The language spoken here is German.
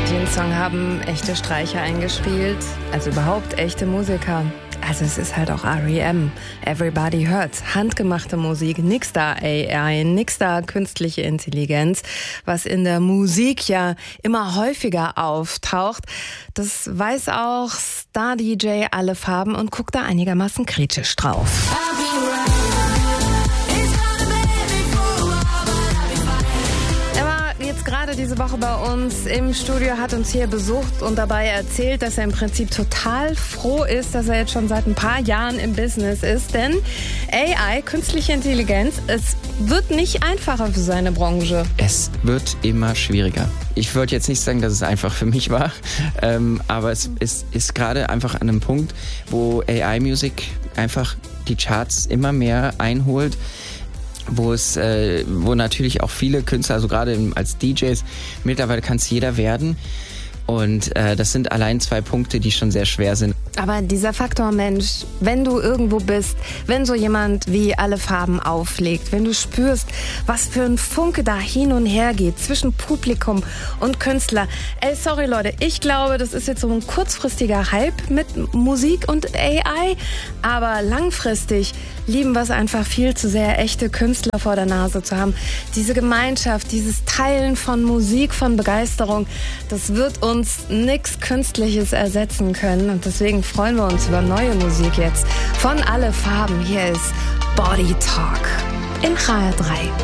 Den Song haben echte Streicher eingespielt, also überhaupt echte Musiker. Also es ist halt auch R.E.M. Everybody Hurts. Handgemachte Musik, nix da AI, nix da künstliche Intelligenz, was in der Musik ja immer häufiger auftaucht. Das weiß auch Star-DJ Alle Farben und guckt da einigermaßen kritisch drauf. Gerade diese Woche bei uns im Studio, hat uns hier besucht und dabei erzählt, dass er im Prinzip total froh ist, dass er jetzt schon seit ein paar Jahren im Business ist. Denn AI, künstliche Intelligenz, es wird nicht einfacher für seine Branche. Es wird immer schwieriger. Ich wollte jetzt nicht sagen, dass es einfach für mich war, aber es ist gerade einfach an einem Punkt, wo AI-Musik einfach die Charts immer mehr einholt. Wo natürlich auch viele Künstler, also gerade als DJs, mittlerweile kann es jeder werden. Und das sind allein 2 Punkte, die schon sehr schwer sind. Aber dieser Faktor Mensch, wenn du irgendwo bist, wenn so jemand wie Alle Farben auflegt, wenn du spürst, was für ein Funke da hin und her geht zwischen Publikum und Künstler. Sorry Leute, ich glaube, das ist jetzt so ein kurzfristiger Hype mit Musik und AI. Aber langfristig lieben wir es einfach viel zu sehr, echte Künstler vor der Nase zu haben. Diese Gemeinschaft, dieses Teilen von Musik, von Begeisterung, das wird uns nichts Künstliches ersetzen können. Und deswegen freuen wir uns über neue Musik jetzt von Alle Farben. Hier ist Body Talk in HR3.